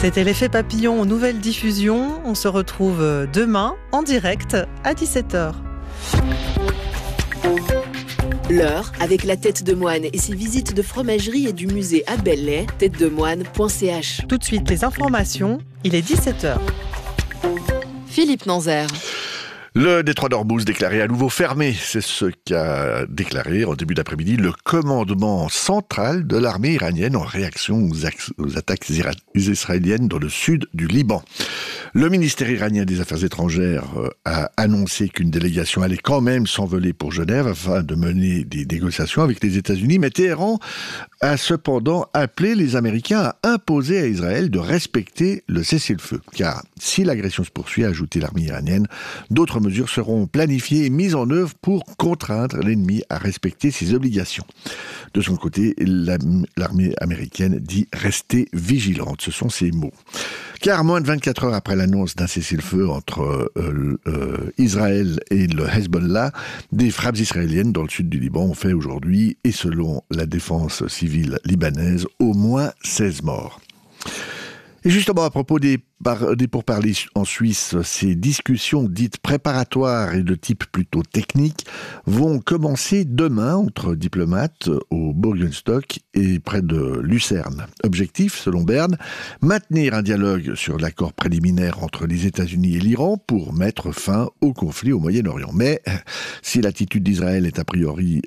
C'était l'effet papillon, nouvelle diffusion. On se retrouve demain en direct à 17h. L'heure avec la tête de moine et ses visites de fromagerie et du musée à Belley, têtedemoine.ch. Tout de suite, les informations, il est 17h. Philippe Nanzer. Le détroit d'Ormuz déclaré à nouveau fermé, c'est ce qu'a déclaré en début d'après-midi le commandement central de l'armée iranienne en réaction aux attaques israéliennes dans le sud du Liban. Le ministère iranien des Affaires étrangères a annoncé qu'une délégation allait quand même s'envoler pour Genève afin de mener des négociations avec les États-Unis, mais Téhéran a cependant appelé les Américains à imposer à Israël de respecter le cessez-le-feu. Car si l'agression se poursuit, a ajouté l'armée iranienne, d'autres mesures seront planifiées et mises en œuvre pour contraindre l'ennemi à respecter ses obligations. De son côté, l'armée américaine dit rester vigilante. Ce sont ses mots. Car moins de 24 heures après l'annonce d'un cessez-le-feu entre Israël et le Hezbollah, des frappes israéliennes dans le sud du Liban ont fait aujourd'hui, et selon la défense civile libanaise, au moins 16 morts. Et justement, à propos des pourparlers en Suisse, ces discussions dites préparatoires et de type plutôt technique vont commencer demain entre diplomates au Burgenstock et près de Lucerne. Objectif, selon Berne, maintenir un dialogue sur l'accord préliminaire entre les États-Unis et l'Iran pour mettre fin au conflit au Moyen-Orient. Mais si l'attitude d'Israël est a priori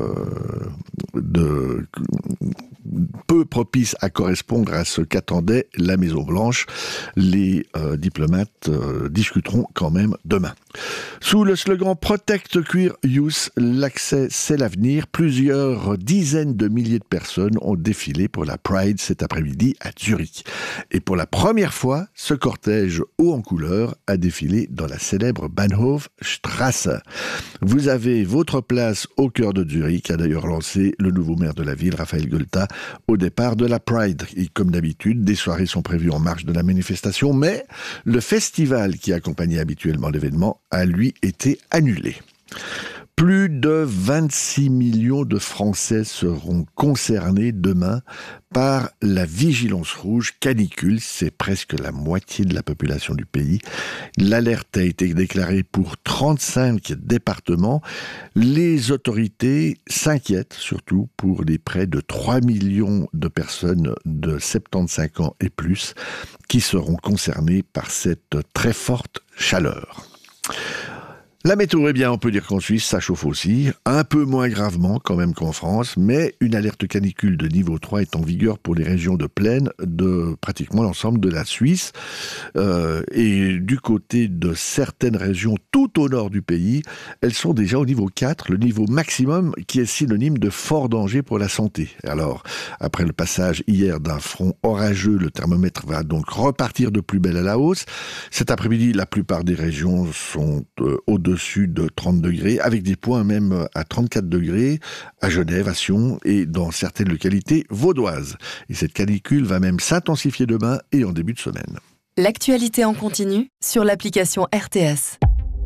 peu propice à correspondre à ce qu'attendait la Maison-Blanche, les diplomates discuteront quand même demain. Sous le slogan Protect Queer Youth, l'accès c'est l'avenir, plusieurs dizaines de milliers de personnes ont défilé pour la Pride cet après-midi à Zurich. Et pour la première fois, ce cortège haut en couleur a défilé dans la célèbre Bahnhofstrasse. Vous avez votre place au cœur de Zurich, a d'ailleurs lancé le nouveau maire de la ville, Raphaël Golta, au départ de la Pride. Et comme d'habitude, des soirées sont prévues en marge de la manifestation, mais le festival qui accompagnait habituellement l'événement a lui été annulé. Plus de 26 millions de Français seront concernés demain par la vigilance rouge canicule. C'est presque la moitié de la population du pays. L'alerte a été déclarée pour 35 départements. Les autorités s'inquiètent surtout pour les près de 3 millions de personnes de 75 ans et plus qui seront concernées par cette très forte chaleur. La météo, eh bien, on peut dire qu'en Suisse, ça chauffe aussi, un peu moins gravement quand même qu'en France, mais une alerte canicule de niveau 3 est en vigueur pour les régions de plaine de pratiquement l'ensemble de la Suisse. Et du côté de certaines régions tout au nord du pays, elles sont déjà au niveau 4, le niveau maximum qui est synonyme de fort danger pour la santé. Alors, après le passage hier d'un front orageux, le thermomètre va donc repartir de plus belle à la hausse. Cet après-midi, la plupart des régions sont au-dessus de 30 degrés, avec des points même à 34 degrés, à Genève, à Sion et dans certaines localités vaudoises. Et cette canicule va même s'intensifier demain et en début de semaine. L'actualité en continu sur l'application RTS.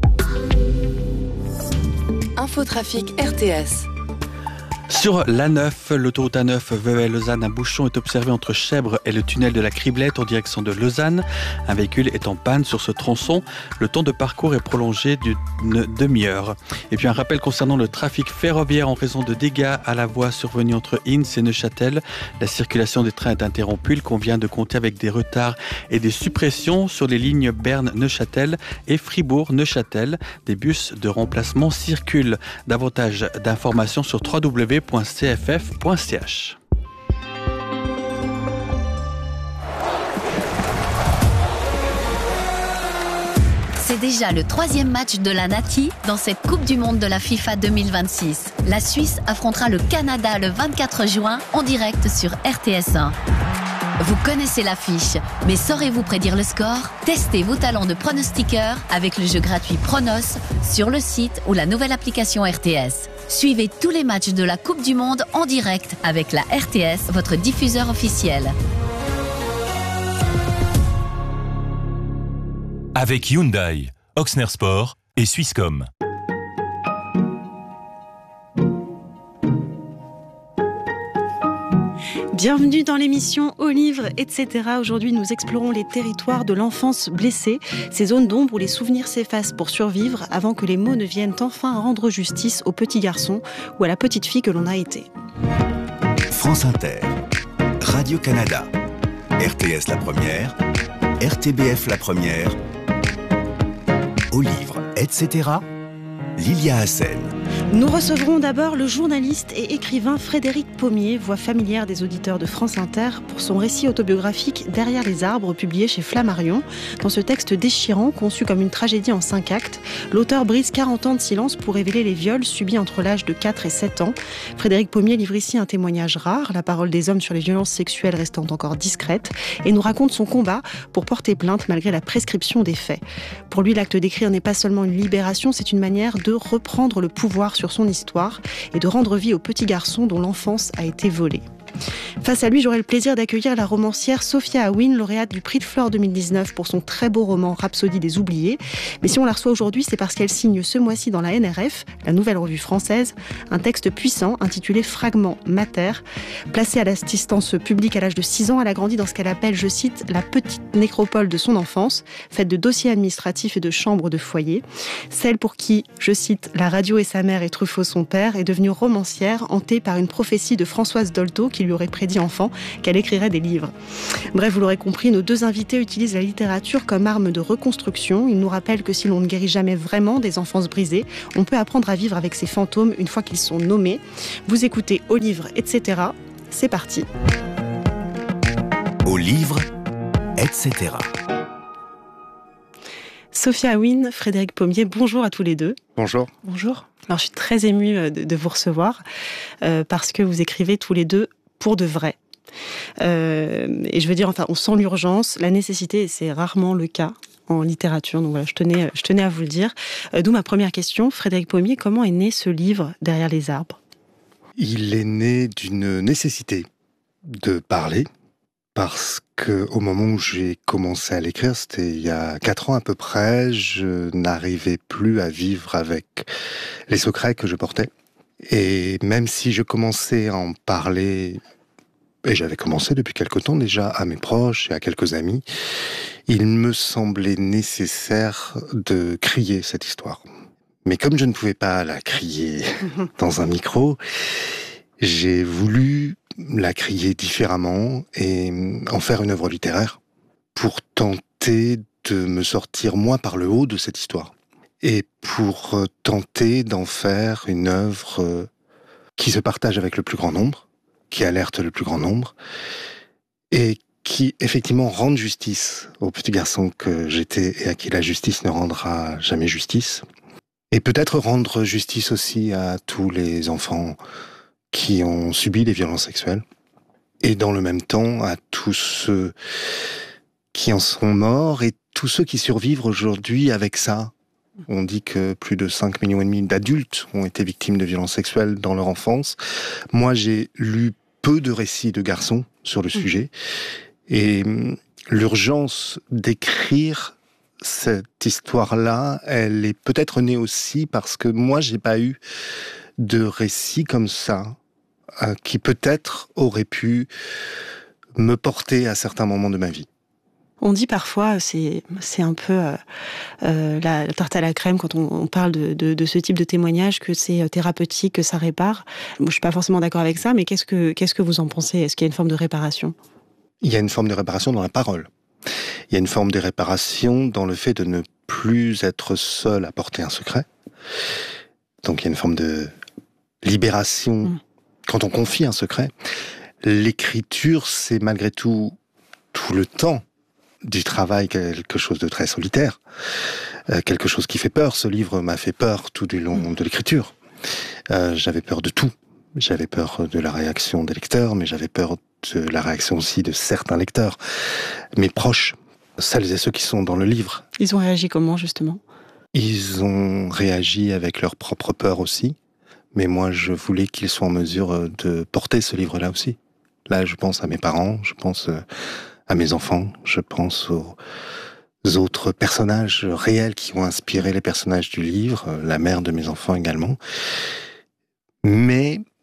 Infotrafic RTS. Sur l'A9, l'autoroute A9 Vevey-Lausanne, un bouchon est observé entre Chèvres et le tunnel de la Criblette en direction de Lausanne. Un véhicule est en panne sur ce tronçon. Le temps de parcours est prolongé d'une demi-heure. Et puis un rappel concernant le trafic ferroviaire en raison de dégâts à la voie survenue entre Inns et Neuchâtel. La circulation des trains est interrompue. Il convient de compter avec des retards et des suppressions sur les lignes Berne-Neuchâtel et Fribourg-Neuchâtel. Des bus de remplacement circulent. Davantage d'informations sur www.cff.ch. C'est déjà le 3e match de la Nati dans cette Coupe du Monde de la FIFA 2026. La Suisse affrontera le Canada le 24 juin en direct sur RTS1. Vous connaissez l'affiche, mais saurez-vous prédire le score ? Testez vos talents de pronostiqueur avec le jeu gratuit Pronos sur le site ou la nouvelle application RTS. Suivez tous les matchs de la Coupe du Monde en direct avec la RTS, votre diffuseur officiel. Avec Hyundai, Oxner Sport et Swisscom. Bienvenue dans l'émission Au livre, etc. Aujourd'hui, nous explorons les territoires de l'enfance blessée, ces zones d'ombre où les souvenirs s'effacent pour survivre avant que les mots ne viennent enfin rendre justice au petit garçon ou à la petite fille que l'on a été. France Inter, Radio-Canada, RTS La Première, RTBF La Première, Au livre, etc. Lilia Hassen. Nous recevrons d'abord le journaliste et écrivain Frédéric Pommier, voix familière des auditeurs de France Inter, pour son récit autobiographique Derrière les arbres, publié chez Flammarion. Dans ce texte déchirant, conçu comme une tragédie en 5 actes, l'auteur brise 40 ans de silence pour révéler les viols subis entre l'âge de 4 et 7 ans. Frédéric Pommier livre ici un témoignage rare, la parole des hommes sur les violences sexuelles restant encore discrète, et nous raconte son combat pour porter plainte malgré la prescription des faits. Pour lui, l'acte d'écrire n'est pas seulement une libération, c'est une manière de reprendre le pouvoir sur son histoire et de rendre vie au petit garçon dont l'enfance a été volée. Face à lui, j'aurai le plaisir d'accueillir la romancière Sophia Aouine, lauréate du Prix de Flore 2019 pour son très beau roman Rhapsodie des oubliés. Mais si on la reçoit aujourd'hui, c'est parce qu'elle signe ce mois-ci dans la NRF, la nouvelle revue française, un texte puissant intitulé Fragment Mater. Placée à l'assistance publique à l'âge de 6 ans, elle a grandi dans ce qu'elle appelle, je cite, la petite nécropole de son enfance, faite de dossiers administratifs et de chambres de foyer. Celle pour qui, je cite, la radio est sa mère et Truffaut son père, est devenue romancière, hantée par une prophétie de Françoise Dolto qui lui aurait prédit enfant qu'elle écrirait des livres. Bref, vous l'aurez compris, nos deux invités utilisent la littérature comme arme de reconstruction. Ils nous rappellent que si l'on ne guérit jamais vraiment des enfances brisées, on peut apprendre à vivre avec ces fantômes une fois qu'ils sont nommés. Vous écoutez Au livre, etc. C'est parti. Au livre, etc. Sophia Aouine, Frédéric Pommier, bonjour à tous les deux. Bonjour. Bonjour. Alors, je suis très émue de vous recevoir parce que vous écrivez tous les deux pour de vrai. Et je veux dire, enfin, on sent l'urgence, la nécessité, et c'est rarement le cas en littérature. Donc voilà, je tenais à vous le dire. D'où ma première question. Frédéric Pommier, comment est né ce livre Derrière les arbres ? Il est né d'une nécessité de parler, parce qu'au moment où j'ai commencé à l'écrire, c'était il y a 4 ans à peu près, je n'arrivais plus à vivre avec les secrets que je portais. Et même si je commençais à en parler, et j'avais commencé depuis quelque temps déjà, à mes proches et à quelques amis, il me semblait nécessaire de crier cette histoire. Mais comme je ne pouvais pas la crier dans un micro, j'ai voulu la crier différemment et en faire une œuvre littéraire pour tenter de me sortir moi par le haut de cette histoire et pour tenter d'en faire une œuvre qui se partage avec le plus grand nombre, qui alerte le plus grand nombre et qui effectivement rende justice au petit garçon que j'étais et à qui la justice ne rendra jamais justice, et peut-être rendre justice aussi à tous les enfants qui ont subi des violences sexuelles, et dans le même temps à tous ceux qui en sont morts et tous ceux qui survivent aujourd'hui avec ça. On dit que plus de 5,5 millions d'adultes ont été victimes de violences sexuelles dans leur enfance. Moi, j'ai lu peu de récits de garçons sur le sujet, et l'urgence d'écrire cette histoire-là, elle est peut-être née aussi parce que moi, j'ai pas eu de récits comme ça, qui peut-être aurait pu me porter à certains moments de ma vie. On dit parfois, c'est un peu la tarte à la crème quand on parle de ce type de témoignage, que c'est thérapeutique, que ça répare. Moi, je suis pas forcément d'accord avec ça, mais qu'est-ce que vous en pensez ? Est-ce qu'il y a une forme de réparation ? Il y a une forme de réparation dans la parole. Il y a une forme de réparation dans le fait de ne plus être seul à porter un secret. Donc il y a une forme de libération quand on confie un secret. L'écriture, c'est malgré tout le temps du travail, quelque chose de très solitaire, quelque chose qui fait peur. Ce livre m'a fait peur tout du long de l'écriture. J'avais peur de tout. J'avais peur de la réaction des lecteurs, mais j'avais peur de la réaction aussi de certains lecteurs, mes proches, celles et ceux qui sont dans le livre. Ils ont réagi comment, justement ? Ils ont réagi avec leur propre peur aussi, mais moi je voulais qu'ils soient en mesure de porter ce livre-là aussi. Là, je pense à mes parents, je pense à mes enfants, je pense aux autres personnages réels qui ont inspiré les personnages du livre, la mère de mes enfants également. Mais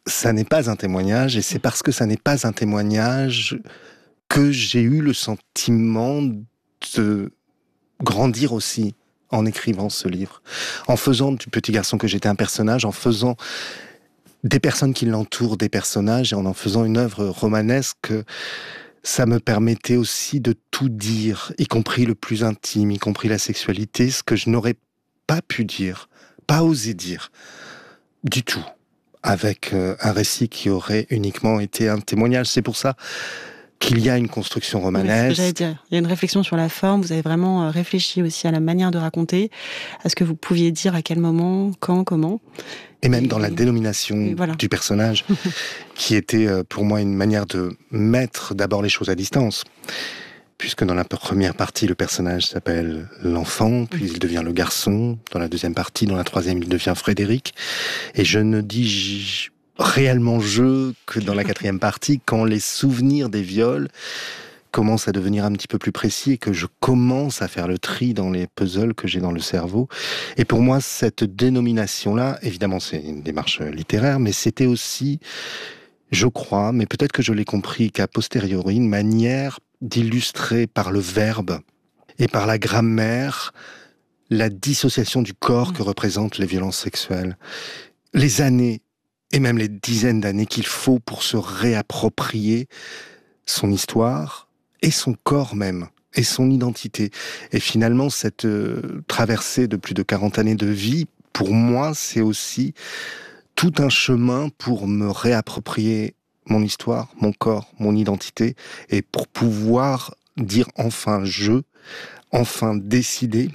ça n'est pas un témoignage, et c'est parce que ça n'est pas un témoignage que j'ai eu le sentiment de grandir aussi en écrivant ce livre, en faisant du petit garçon que j'étais un personnage, en faisant des personnes qui l'entourent des personnages, et en faisant une œuvre romanesque. Ça me permettait aussi de tout dire, y compris le plus intime, y compris la sexualité, ce que je n'aurais pas pu dire, pas osé dire, du tout, avec un récit qui aurait uniquement été un témoignage. C'est pour ça qu'il y a une construction romanesque. C'est ce que j'allais dire. Il y a une réflexion sur la forme, vous avez vraiment réfléchi aussi à la manière de raconter, à ce que vous pouviez dire, à quel moment, quand, comment. Et même dans la dénomination du personnage, qui était pour moi une manière de mettre d'abord les choses à distance. Puisque dans la première partie, le personnage s'appelle l'enfant, puis il devient le garçon. Dans la deuxième partie, dans la troisième, il devient Frédéric. Et je ne dis réellement je que dans la quatrième partie, quand les souvenirs des viols commencent à devenir un petit peu plus précis et que je commence à faire le tri dans les puzzles que j'ai dans le cerveau. Et pour moi, cette dénomination-là, évidemment, c'est une démarche littéraire, mais c'était aussi, je crois, mais peut-être que je l'ai compris qu'a posteriori, une manière d'illustrer par le verbe et par la grammaire la dissociation du corps que représentent les violences sexuelles. Les années, et même les dizaines d'années qu'il faut pour se réapproprier son histoire, et son corps même, et son identité. Et finalement, cette traversée de plus de 40 années de vie, pour moi, c'est aussi tout un chemin pour me réapproprier mon histoire, mon corps, mon identité, et pour pouvoir dire enfin je, enfin décider.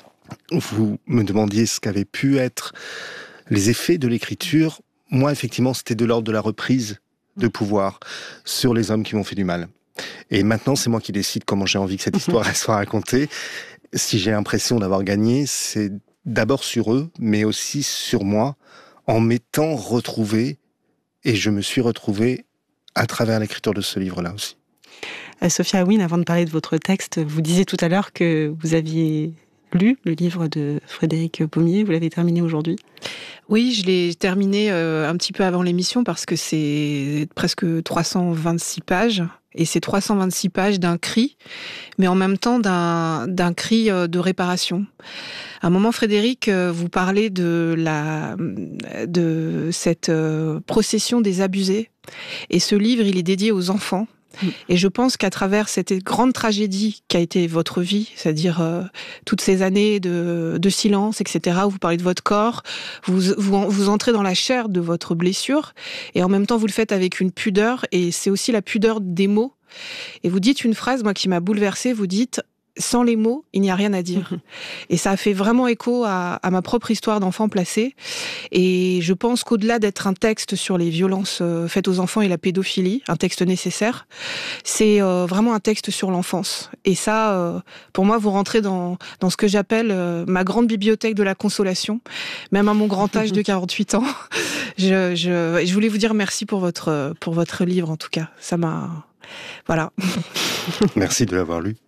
Vous me demandiez ce qu'avaient pu être les effets de l'écriture. Moi, effectivement, c'était de l'ordre de la reprise de pouvoir sur les hommes qui m'ont fait du mal. Et maintenant, c'est moi qui décide comment j'ai envie que cette histoire soit racontée. Si j'ai l'impression d'avoir gagné, c'est d'abord sur eux, mais aussi sur moi, en m'étant retrouvé, et je me suis retrouvé à travers l'écriture de ce livre-là aussi. Sophia Aouine, avant de parler de votre texte, vous disiez tout à l'heure que vous aviez lu le livre de Frédéric Pommier, vous l'avez terminé aujourd'hui ? Oui, je l'ai terminé un petit peu avant l'émission parce que c'est presque 326 pages. Et c'est 326 pages d'un cri, mais en même temps d'un cri de réparation. À un moment, Frédéric, vous parlez de cette procession des abusés. Et ce livre, il est dédié aux enfants. Et je pense qu'à travers cette grande tragédie qu'a été votre vie, c'est-à-dire toutes ces années de silence, etc., où vous parlez de votre corps, vous entrez dans la chair de votre blessure, et en même temps vous le faites avec une pudeur, et c'est aussi la pudeur des mots. Et vous dites une phrase, moi, qui m'a bouleversée, vous dites « Sans les mots, il n'y a rien à dire ». Et ça a fait vraiment écho à ma propre histoire d'enfant placé. Et je pense qu'au-delà d'être un texte sur les violences faites aux enfants et la pédophilie, un texte nécessaire, c'est vraiment un texte sur l'enfance. Et ça, pour moi, vous rentrez dans ce que j'appelle ma grande bibliothèque de la consolation, même à mon grand âge de 48 ans. Je voulais vous dire merci pour votre livre, en tout cas. Ça m'a... Voilà. Merci de l'avoir lu.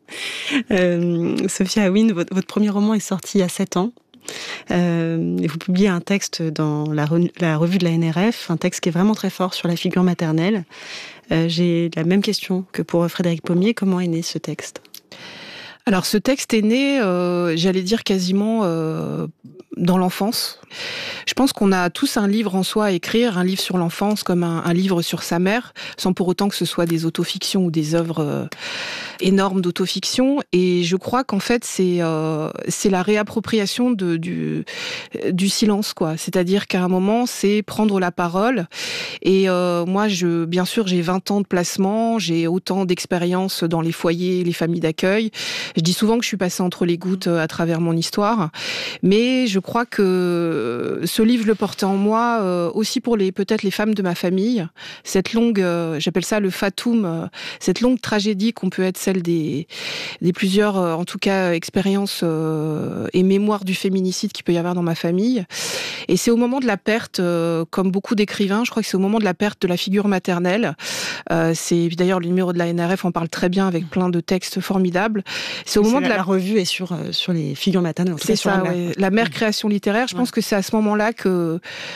Sophia Aouine, votre premier roman est sorti il y a 7 ans. Et vous publiez un texte dans la revue de la NRF, un texte qui est vraiment très fort sur la figure maternelle. J'ai la même question que pour Frédéric Pommier. Comment est né ce texte ? Alors ce texte est né, j'allais dire quasiment dans l'enfance. Je pense qu'on a tous un livre en soi à écrire, un livre sur l'enfance comme un livre sur sa mère, sans pour autant que ce soit des autofictions ou des œuvres énormes d'autofiction. Et je crois qu'en fait c'est la réappropriation du silence, quoi. C'est-à-dire qu'à un moment c'est prendre la parole. Et moi, bien sûr, j'ai 20 ans de placement, j'ai autant d'expérience dans les foyers, les familles d'accueil. Je dis souvent que je suis passée entre les gouttes à travers mon histoire, mais je crois que ce livre le portait en moi aussi pour peut-être les femmes de ma famille. Cette longue, j'appelle ça le fatum, cette longue tragédie qu'on peut être celle des plusieurs, en tout cas, expériences et mémoires du féminicide qu'il peut y avoir dans ma famille. Et c'est au moment de la perte, comme beaucoup d'écrivains, je crois que c'est au moment de la perte de la figure maternelle. C'est d'ailleurs le numéro de la NRF en parle très bien avec plein de textes formidables. C'est au moment de la revue est sur les figures maternelles. C'est ça, ouais. La mère création littéraire. Je pense que c'est à ce moment-là que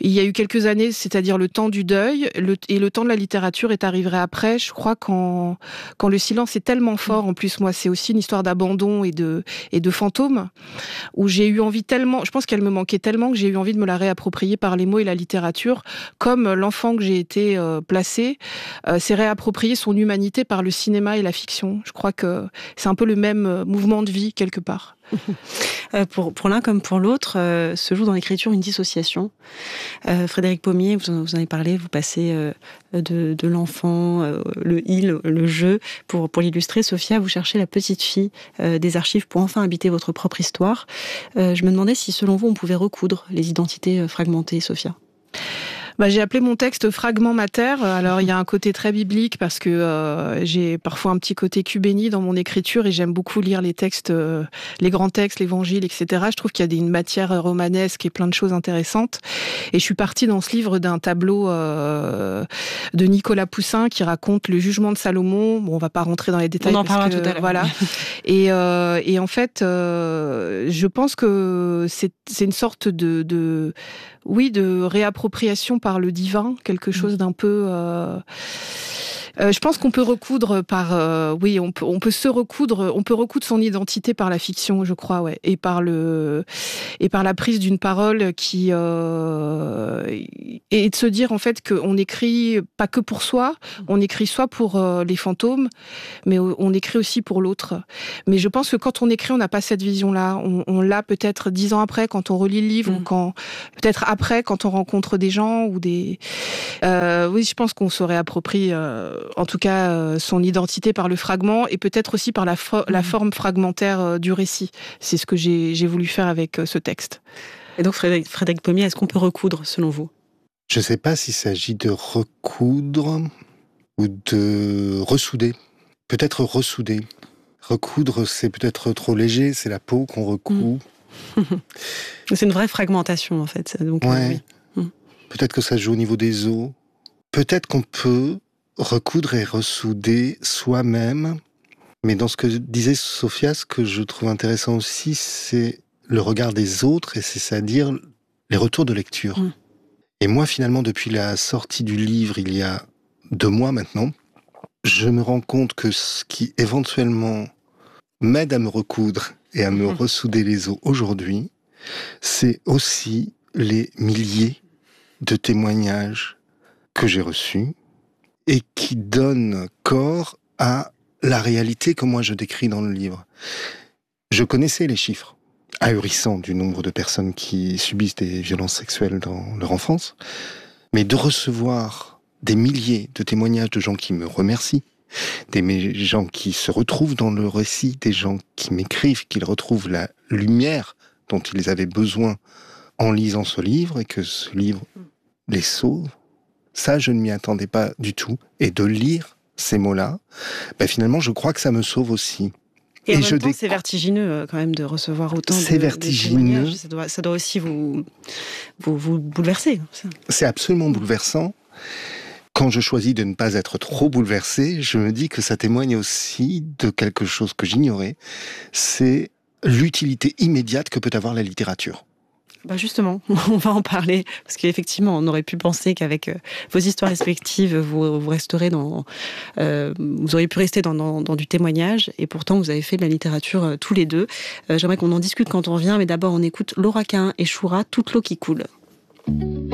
Il y a eu quelques années, c'est-à-dire le temps du deuil, et le temps de la littérature est arrivé après. Je crois quand le silence est tellement fort, en plus moi c'est aussi une histoire d'abandon et de fantômes, où j'ai eu envie tellement, je pense qu'elle me manquait tellement que j'ai eu envie de me la réapproprier par les mots et la littérature, comme l'enfant que j'ai été placé s'est réapproprié son humanité par le cinéma et la fiction. Je crois que c'est un peu le même mouvement de vie quelque part. Pour l'un comme pour l'autre, se joue dans l'écriture une dissociation. Frédéric Pommier, vous en avez parlé, vous passez de l'enfant, le il, le je. Pour l'illustrer, Sophia, vous cherchez la petite fille des archives pour enfin habiter votre propre histoire. Je me demandais si, selon vous, on pouvait recoudre les identités fragmentées, Sophia. J'ai appelé mon texte Fragment Mater. Alors, il y a un côté très biblique parce que j'ai parfois un petit côté cubéni dans mon écriture et j'aime beaucoup lire les textes, les grands textes, l'évangile, etc. Je trouve qu'il y a une matière romanesque et plein de choses intéressantes. Et je suis partie dans ce livre d'un tableau de Nicolas Poussin qui raconte le jugement de Salomon. Bon, on va pas rentrer dans les détails. On en parlera tout à l'heure. Voilà. Et en fait, je pense que c'est une sorte de réappropriation par le divin, quelque chose d'un peu... je pense qu'on peut recoudre par... on peut se recoudre, on peut recoudre son identité par la fiction, je crois, ouais, et par la prise d'une parole qui... et de se dire, en fait, qu'on écrit pas que pour soi, on écrit soit pour les fantômes, mais on écrit aussi pour l'autre. Mais je pense que quand on écrit, on n'a pas cette vision-là. On l'a peut-être 10 ans après, quand on relit le livre, ou peut-être après, quand on rencontre des gens, ou des... oui, je pense qu'on se réapproprie... en tout cas son identité par le fragment et peut-être aussi par la forme fragmentaire du récit. C'est ce que j'ai voulu faire avec ce texte. Et donc Frédéric Pommier, est-ce qu'on peut recoudre selon vous ? Je ne sais pas s'il s'agit de recoudre ou de ressouder. Peut-être ressouder. Recoudre, c'est peut-être trop léger, c'est la peau qu'on recoud. C'est une vraie fragmentation en fait. Donc, ouais. Oui. Peut-être que ça se joue au niveau des os. Peut-être qu'on peut recoudre et ressouder soi-même. Mais dans ce que disait Sophia, ce que je trouve intéressant aussi, c'est le regard des autres, et c'est-à-dire les retours de lecture. Et moi, finalement, depuis la sortie du livre, il y a 2 mois maintenant, je me rends compte que ce qui éventuellement m'aide à me recoudre et à me ressouder les os aujourd'hui, c'est aussi les milliers de témoignages que j'ai reçus et qui donnent corps à la réalité que moi je décris dans le livre. Je connaissais les chiffres ahurissants du nombre de personnes qui subissent des violences sexuelles dans leur enfance, mais de recevoir des milliers de témoignages de gens qui me remercient, des gens qui se retrouvent dans le récit, des gens qui m'écrivent qu'ils retrouvent la lumière dont ils avaient besoin en lisant ce livre et que ce livre les sauve, ça je ne m'y attendais pas du tout. Et de lire ces mots-là, finalement je crois que ça me sauve aussi. Et en même temps, c'est vertigineux quand même de recevoir autant de témoignages. Ça doit aussi vous bouleverser. Ça. C'est absolument bouleversant. Quand je choisis de ne pas être trop bouleversé, je me dis que ça témoigne aussi de quelque chose que j'ignorais, c'est l'utilité immédiate que peut avoir la littérature. Justement, on va en parler, parce qu'effectivement, on aurait pu penser qu'avec vos histoires respectives, vous resterez vous auriez pu rester dans du témoignage, et pourtant vous avez fait de la littérature tous les deux. J'aimerais qu'on en discute quand on revient, mais d'abord on écoute Laura Cain et Choura, Toute l'eau qui coule.